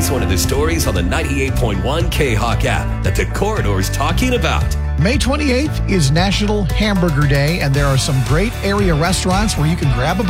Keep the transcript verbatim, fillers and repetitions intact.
It's one of the stories on the ninety-eight point one K-Hawk app that the corridor's talking about. May twenty-eighth is National Hamburger Day, and there are some great area restaurants where you can grab a